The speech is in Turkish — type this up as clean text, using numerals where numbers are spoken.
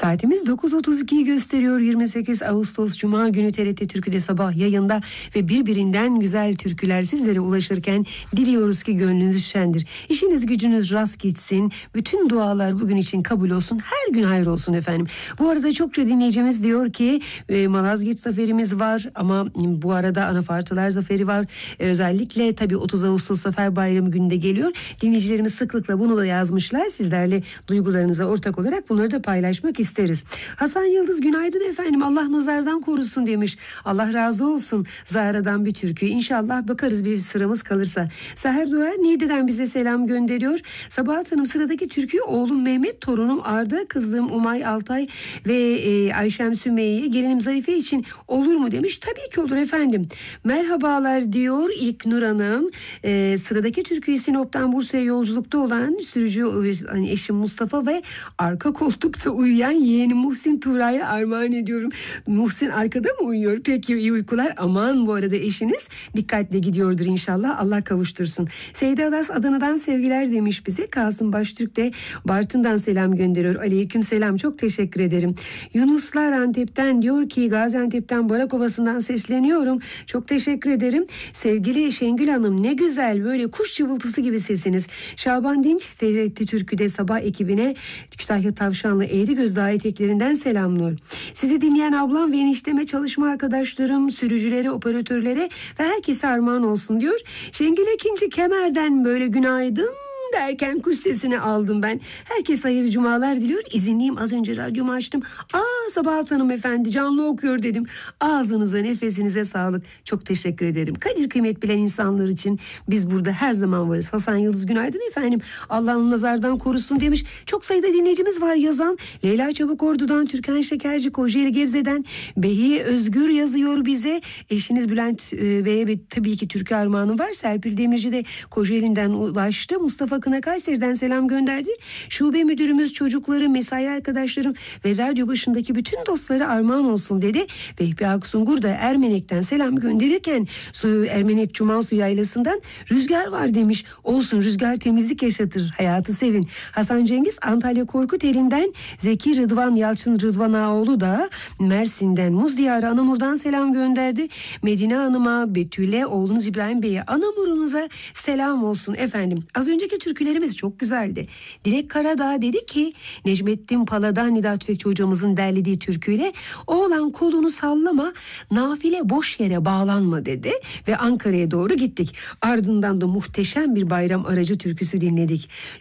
Saatimiz 9.32'yi gösteriyor. 28 Ağustos Cuma günü TRT Türkü'de sabah yayında ve birbirinden güzel türküler sizlere ulaşırken diliyoruz ki gönlünüz şendir. İşiniz gücünüz rast gitsin. Bütün dualar bugün için kabul olsun. Her gün hayır olsun efendim. Bu arada çokça dinleyicimiz diyor ki Malazgirt zaferimiz var ama bu arada Anafartılar zaferi var. Özellikle tabii 30 Ağustos Zafer Bayramı gününde geliyor. Dinleyicilerimiz sıklıkla bunu da yazmışlar. Sizlerle duygularınıza ortak olarak bunları da paylaşmak isteriz. Hasan Yıldız günaydın efendim, Allah nazardan korusun demiş. Allah razı olsun. Zahra'dan bir türkü. İnşallah bakarız bir sıramız kalırsa. Seher Doğar Niğde'den bize selam gönderiyor. Sabahat Hanım sıradaki türküyü oğlum Mehmet, torunum Arda, kızım Umay Altay ve Ayşem Sümeyye, gelinim Zarife için olur mu demiş. Tabii ki olur efendim. Merhabalar diyor İlknur Hanım. Sıradaki türküyü Sinop'tan Bursa'ya yolculukta olan sürücü eşim Mustafa ve arka koltukta uyuyan yeğenim Muhsin Tuğra'ya armağan ediyorum. Muhsin arkada mı uyuyor? Peki, iyi uykular. Aman, bu arada eşiniz dikkatle gidiyordur inşallah. Allah kavuştursun. Seyda Adas Adana'dan sevgiler demiş bize. Kasım Baştürk de Bartın'dan selam gönderiyor. Aleyküm selam. Çok teşekkür ederim. Yunuslar Antep'ten diyor ki Gaziantep'ten Barak Ovası'ndan sesleniyorum. Çok teşekkür ederim. Sevgili Şengül Hanım, ne güzel böyle kuş cıvıltısı gibi sesiniz. Şaban Dinç TRT Türkü'de sabah ekibine Kütahya Tavşanlı Eğrigöz davet eklerinden selamlar. Sizi dinleyen ablam ve enişteme, çalışma arkadaşlarım, sürücülere, operatörlere ve herkese armağan olsun diyor. Şengül Ekinci Kemer'den böyle günaydın derken kuş sesini aldım ben. Herkes hayırlı cumalar diliyor. İzinliyim, az önce radyomu açtım. Sabahat Hanım efendi canlı okuyor dedim. Ağzınıza, nefesinize sağlık. Çok teşekkür ederim. Kadir kıymet bilen insanlar için biz burada her zaman varız. Hasan Yıldız günaydın efendim. Allah'ın nazardan korusun demiş. Çok sayıda dinleyicimiz var yazan. Leyla Çabukordu'dan, Türkan Şekerci Kocaeli Gebze'den, Behiye Özgür yazıyor bize. Eşiniz Bülent Bey'e tabii ki türkü armağanı var. Serpil Demirci de Kocaeli'nden ulaştı. Mustafa Kına Kayseri'den selam gönderdi. Şube müdürümüz, çocukları, mesai arkadaşlarım ve radyo başındaki bütün dostlara armağan olsun dedi. Vehbi Aksungur da Ermenek'ten selam gönderirken Ermenek Cumansu Yaylası'ndan rüzgar var demiş. Olsun, rüzgar temizlik yaşatır. Hayatı sevin. Hasan Cengiz Antalya Korkuteli'nden, Zeki Rıdvan Yalçın Rıdvan Ağoğlu da Mersin'den, Muz Diyarı Anamur'dan selam gönderdi. Medine Hanım'a, Betül'e, oğlunuz İbrahim Bey'e, Anamur'unuza selam olsun efendim. Az önceki türkülerimiz çok güzeldi. Dilek Karadağ dedi ki Necmettin Pala'dan Nida Tüfekçi hocamızın derlediği türküyle oğlan kolunu sallama, nafile boş yere bağlanma dedi ve Ankara'ya doğru gittik. Ardından da muhteşem bir bayram aracı türküsü dinledik.